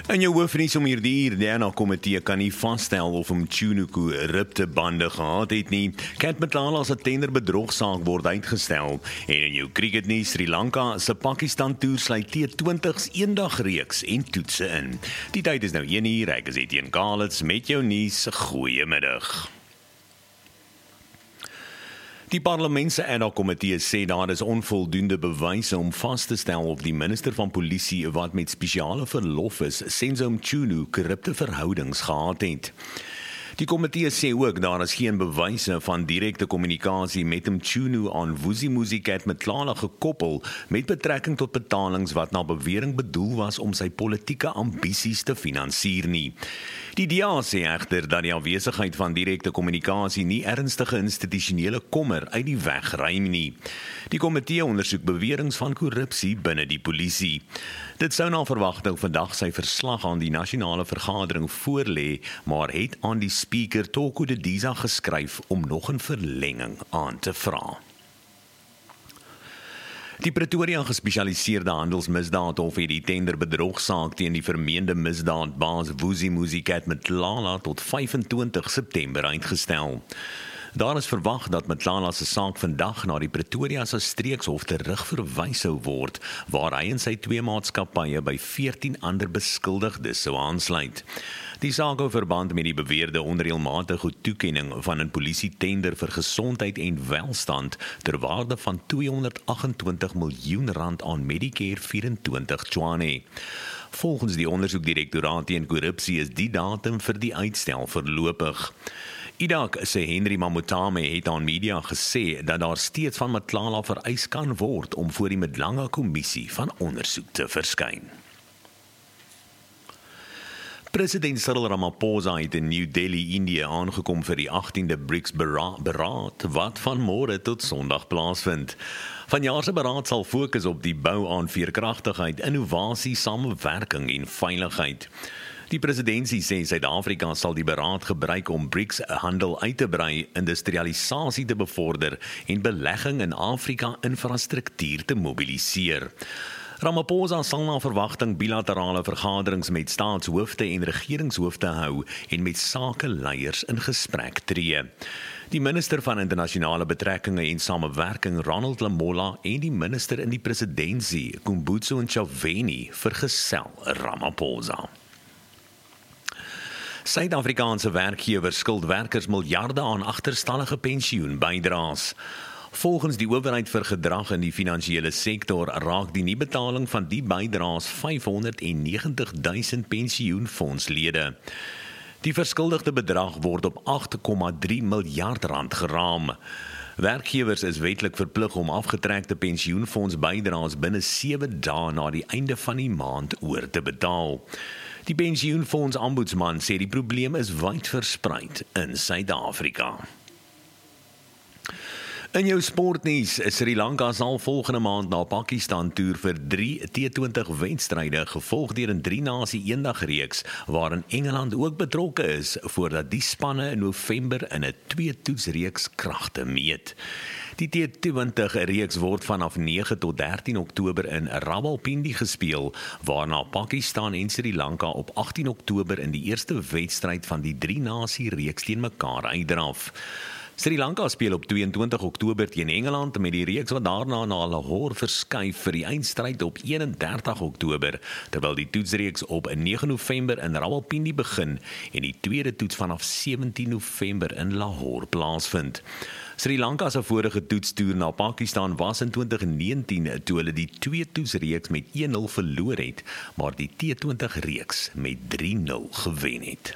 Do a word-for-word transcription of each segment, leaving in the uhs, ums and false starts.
In jou hoofnuus om hierdie uur, die N A komitee kan nie vasstel of Mchunu ripte bande gehad het nie. Cat Matlala se tenderbedrogsaak word uitgestel. En in jou cricketnuus, Sri Lanka se Pakistan toer sluit T twintig's eendagreeks en toetse in. Die tyd is nou een uur, ek is Etienne Kalitz met jou nuus. Goeiemiddag. Die parlement se N A komitee sê daar is onvoldoende bewyse om vas te stel of die minister van polisie wat met spesiale verlof is, Senzo Mchunu, korrupte verhoudings gehad het. Die komitee sê ook daar is geen bewyse van direkte kommunikasie met Mchunu aan Vusimuzi Cat Matlala gekoppel met betrekking tot betalings wat na bewering bedoel was om sy politieke ambisies te finansier nie. Die D A sê egter dat die afwesigheid van direkte kommunikasie nie ernstige institusionele kommer uit die weg ruim nie. Die komitee ondersoek beweringe van korrupsie binne die polisie. Dit sou na verwagting vandag sy verslag aan die nasionale vergadering voorlê, maar het aan die speaker Toko Didiza geskryf om nog 'n verlenging aan te vra. Die Pretoria gespesialiseerde handelsmisdaadhof het die tenderbedrogsaak teen die vermeende misdaadbaas Vusimuzi Cat Matlala tot vyfentwintig September uitgestel. Daar is verwag dat Matlala se saak vandag na die Pretoria se streekshof terugverwys sou word, waar hy en sy twee maatskappye by veertien ander beskuldigdes sou aansluit. Die saak hou verband met die beweerde onreëlmatige toekenning van 'n polisie-tender vir gesondheid en welstand ter waarde van tweehonderdagentwintig miljoen rand aan Medicare vyf-en-twintig Tshwane. Volgens die ondersoekdirektoraat teen korrupsie is die datum vir die uitstel voorlopig. I D A C sê Henry Mamutame het aan media gesê dat daar steeds van Matlala vereis kan word om voor die Midlanga kommissie van ondersoek te verskyn. President Cyril Ramaphosa het in New Delhi, India aangekom vir die agtiende BRICS beraad wat van môre tot Sondag plaasvind. Vanjaar se beraad sal fokus op die bou aan veerkragtigheid, innovasie, samewerking en veiligheid. Die presidentsie sê Suid-Afrika sal die beraad gebruik om BRICS handel uit te brei, industrialisasie te bevorder en belegging in Afrika infrastruktuur te mobiliseer. Ramaphosa sal na verwagting bilaterale vergaderings met staatshoofde en regeringshoofde hou en met sakeleiers in gesprek tree. Die minister van internasionale betrekkinge en samewerking, Ronald Lamola, en die minister in die presidentsie, Kumbutso Ntshavheni, vergesel Ramaphosa. Suid-Afrikaanse werkgewers skuld werkers miljarde aan agterstallige pensioenbydraes. Volgens die owerheid vir gedrag in die finansiële sektor raak die nie-betaling van die bydraes vyfhonderdnegentig duisend pensioenfondslede. Die verskuldigde bedrag word op agt komma drie miljard rand geraam. Werkgewers is wetlik verplig om afgetrekte pensioenfondsbydraes binne sewe dae na die einde van die maand oor te betaal. Die pensioenfonds ombudsman sê die probleem is wyd verspreid in Suid-Afrika. In jou sportnuus, Sri Lanka sal volgende maand na Pakistan toer vir drie T twintig wedstryde, gevolg deur 'n drie-nasie eendagreeks, waarin Engeland ook betrokke is, voordat die spanne in November in 'n twee-toetsreeks kragte meet. Die T twintig reeks word vanaf nege tot dertien Oktober in Rawalpindi gespeel, waarna Pakistan en Sri Lanka op agtien Oktober in die eerste wedstryd van die drie-nasie reeks teen mekaar uitdraf. Sri Lanka speel op tweeëntwintig Oktober teen Engeland met die reeks wat daarna na Lahore verskuif vir die eindstryd op eenendertig Oktober, terwyl die toetsreeks op nege November in Rawalpindi begin en die tweede toets vanaf sewentien November in Lahore plaasvind. Sri Lanka se vorige toetstoer na Pakistan was in twintig negentien toe hulle die twee toetsreeks met een nul verloor het, maar die T twintig reeks met drie nul gewen het.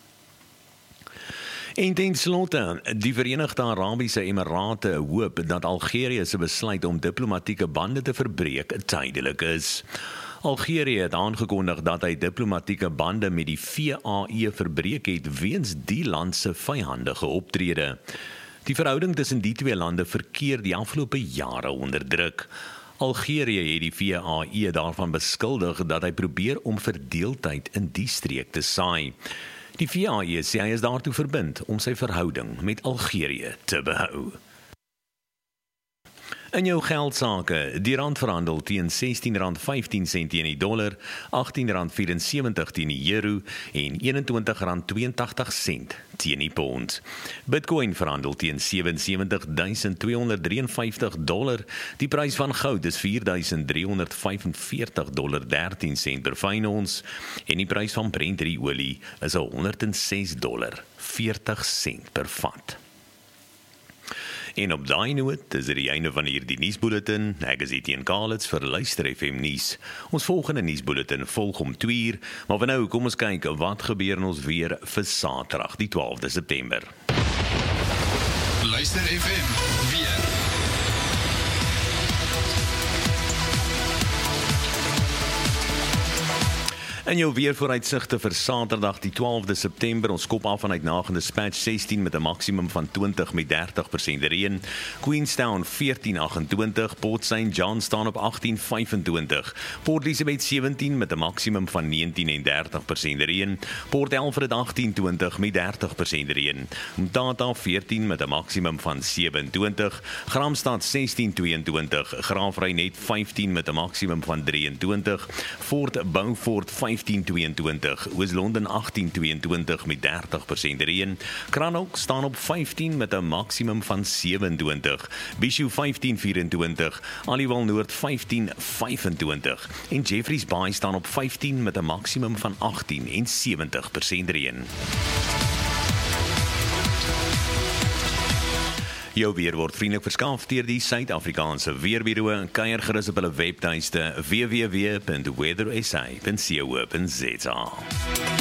En ten slotte, die Verenigde Arabiese Emirate hoop dat Algerië se besluit om diplomatieke bande te verbreek tydelik is. Algerië het aangekondig dat hy diplomatieke bande met die V A E verbreek het weens die land se vyandige optrede. Die verhouding tussen die twee lande verkeer die afgelope jare onder druk. Algerië het die V A E daarvan beskuldig dat hy probeer om verdeeldheid in die streek te saai. Die V A E sê hy is daartoe verbind om sy verhouding met Algerië te behou. In jou geldsaake, die rand verhandel teen sestien rand vyftien sent teen die dollar, agttien rand vyf-en-sewentig teen die euro en eenentwintig rand twee en tagtig sent teen die pond. Bitcoin verhandel teen sewe en sewentig duisend twee honderd drie en vyftig dollar. Die prys van goud is vier duisend drie honderd vyf en veertig dollar dertien sent per fyn ons en die prys van Brent olie is honderd en ses dollar veertig sent per vat. En op daai noot is dit die einde van hierdie nuusbulletin. Ek is Etienne Kalitz vir Luister F M nuus. Ons volgende nuusbulletin volg om twee uur, maar vir nou kom ons kyk wat gebeur in ons weer vir Saterdag, die twaalfde September. Luister F M weer. In jou weervooruitsigte vir Saterdag die twaalfde September, ons kop af vanuit Nagel Dispatch sestien met 'n maksimum van twintig met dertig persent reën. Queenstown veertien agt-en-twintig, Port Saint John staan op agttien vyf-en-twintig. Port Elizabeth sewentien met 'n maksimum van negentien en dertig persent reën. Port Alfred agttien twintig met dertig persent reën. Mtata veertien met 'n maksimum van sewe-en-twintig. Gramstad sestien tweeëntwintig. Graafrenet vyftien met 'n maksimum van drie-en-twintig. Fort Beaufort vyftien tweeëntwintig, Oos-London agttien tweeëntwintig met dertig persent reën. Cranach staan op vyftien met 'n maksimum van sewe-en-twintig. Bishu vyftien vyf-en-twintig, Aliwal Noord vyftien vyf-en-twintig en Jeffreys Bay staan op vyftien met 'n maksimum van agttien en sewentig persent reën. Jou weer word vriendelik verskaf deur die Suid-Afrikaanse Weerbureau. Kuier gerus op hulle webtuiste w w w punt weather s a punt co punt za.